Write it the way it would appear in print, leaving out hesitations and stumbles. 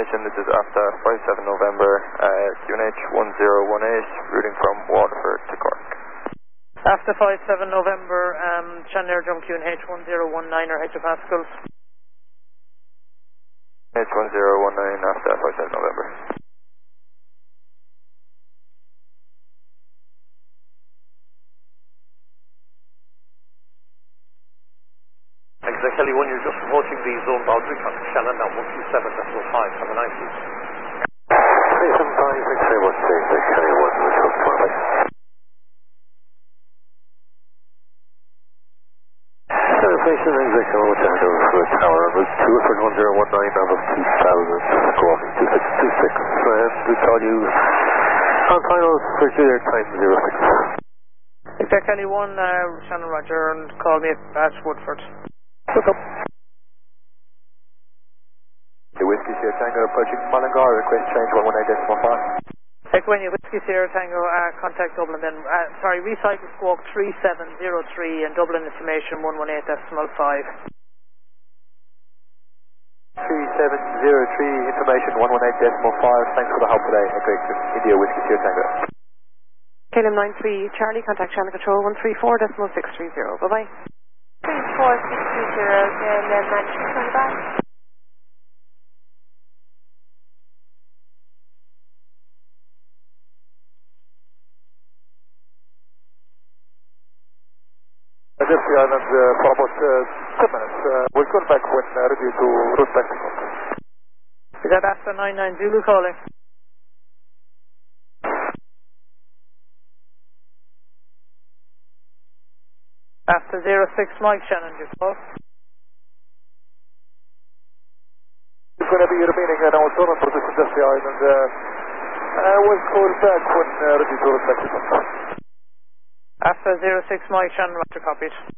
information, this is after 57 November, QNH 1018, routing from Waterford to Cork. After 57 November, Channel Jump QNH 1019 hectopascals. QNH 1019 after 57 November. Exec Kelly 1, you're just approaching the zone boundary contact Shannon now, 127.5. Have a nice week. 375, X-ray 16, Exec Kelly 1, which was perfect. Station Exec Kelly 1, Channel for Tower, route 2 for 1019 out of 2000, crossing 2626, and we call you on final for clear time 06. Exec Kelly 1, Shannon Roger, and call me at Woodford. Welcome. The Whiskey Sierra Tango approaching Mullingar, request change 118.5. Take when you Whiskey Sierra Tango, contact Dublin then, recycle squawk 3703 and Dublin information 118.5. 3703, information 118.5, thanks for the help today, Echo India Whiskey Sierra Tango. KLM 93, Charlie, contact channel control 134.630, bye bye. 34630, and then 9325. Jeffrey Island for about 10 minutes. We'll call back when ready to route back to Cork. Is that after 99 Zulu calling? After 06 Mike Shannon, you call? It's going to be remaining an hour turn for this Jeffrey Island. We'll call back when ready to route back to Cork. After 06 Mike Shannon, Roger, copied.